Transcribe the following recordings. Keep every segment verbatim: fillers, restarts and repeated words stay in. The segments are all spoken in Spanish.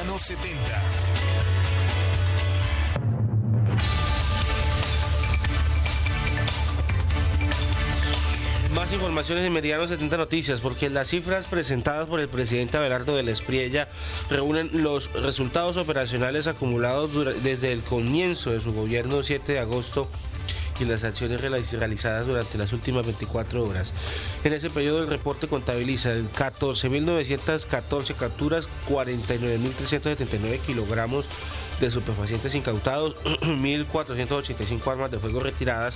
Meridiano setenta. Más informaciones en Meridiano setenta Noticias, porque las cifras presentadas por el presidente Abelardo del Espriella reúnen los resultados operacionales acumulados desde el comienzo de su gobierno siete de agosto y las acciones realizadas durante las últimas veinticuatro horas. En ese periodo el reporte contabiliza catorce mil novecientas catorce capturas, cuarenta y nueve mil trescientos setenta y nueve kilogramos de estupefacientes incautados, mil cuatrocientas ochenta y cinco armas de fuego retiradas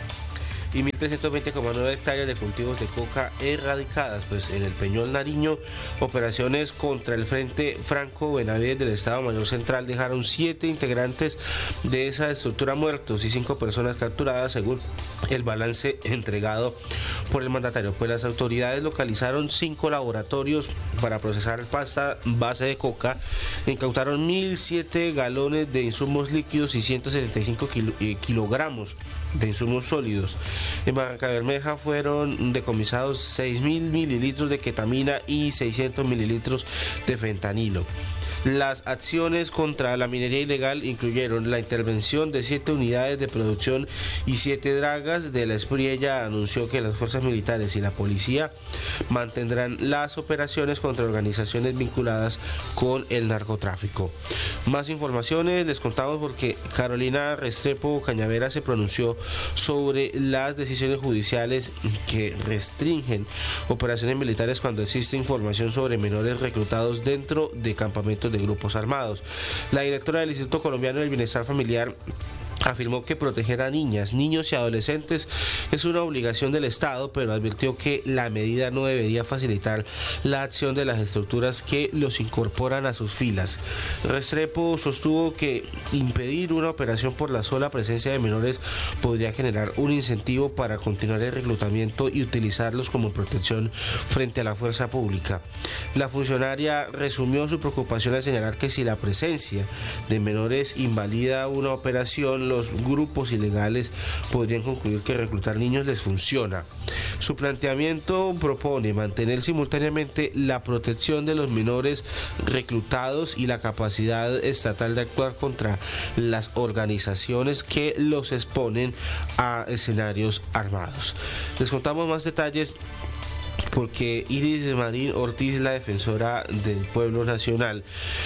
y mil trescientos veinte coma nueve hectáreas de cultivos de coca erradicadas. Pues en el Peñol Nariño, operaciones contra el Frente Franco Benavides del Estado Mayor Central dejaron siete integrantes de esa estructura muertos y cinco personas capturadas, según el balance entregado por el mandatario. Pues las autoridades localizaron cinco laboratorios para procesar pasta base de coca, incautaron mil siete galones de insumos líquidos y ciento setenta y cinco kilo, eh, kilogramos de insumos sólidos. En Barranca Bermeja fueron decomisados seis mil mililitros de ketamina y seiscientos mililitros de fentanilo. Las acciones contra la minería ilegal incluyeron la intervención de siete unidades de producción y siete dragas. De la Espriella anunció que las fuerzas militares y la policía mantendrán las operaciones contra organizaciones vinculadas con el narcotráfico. Más informaciones les contamos porque Carolina Restrepo Cañavera se pronunció sobre las decisiones judiciales que restringen operaciones militares cuando existe información sobre menores reclutados dentro de campamentos de grupos armados. La directora del Instituto Colombiano del Bienestar Familiar afirmó que proteger a niñas, niños y adolescentes es una obligación del Estado, pero advirtió que la medida no debería facilitar la acción de las estructuras que los incorporan a sus filas. Restrepo sostuvo que impedir una operación por la sola presencia de menores podría generar un incentivo para continuar el reclutamiento y utilizarlos como protección frente a la fuerza pública. La funcionaria resumió su preocupación al señalar que si la presencia de menores invalida una operación, los grupos ilegales podrían concluir que reclutar niños les funciona. Su planteamiento propone mantener simultáneamente la protección de los menores reclutados y la capacidad estatal de actuar contra las organizaciones que los exponen a escenarios armados. Les contamos más detalles porque Iris Marín Ortiz, la defensora del pueblo nacional,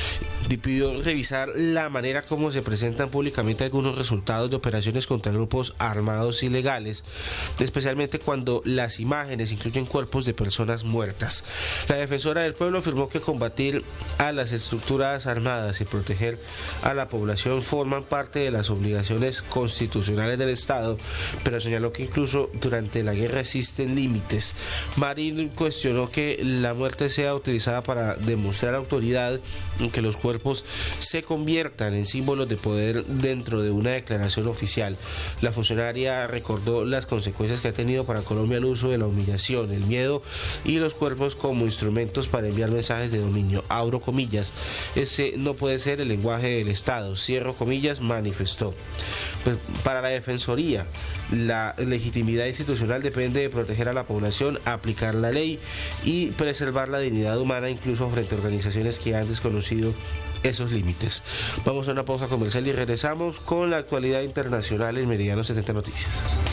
pidió revisar la manera como se presentan públicamente algunos resultados de operaciones contra grupos armados ilegales, especialmente cuando las imágenes incluyen cuerpos de personas muertas. La defensora del pueblo afirmó que combatir a las estructuras armadas y proteger a la población forman parte de las obligaciones constitucionales del Estado, pero señaló que incluso durante la guerra existen límites. Marín cuestionó que la muerte sea utilizada para demostrar autoridad, que los cuerpos se conviertan en símbolos de poder dentro de una declaración oficial. La funcionaria recordó las consecuencias que ha tenido para Colombia el uso de la humillación, el miedo y los cuerpos como instrumentos para enviar mensajes de dominio. Abro comillas, ese no puede ser el lenguaje del Estado, cierro comillas, manifestó. Pues para la Defensoría, la legitimidad institucional depende de proteger a la población, aplicar la ley y preservar la dignidad humana, incluso frente a organizaciones que han desconocido esos límites. Vamos a una pausa comercial y regresamos con la actualidad internacional en Meridiano setenta Noticias.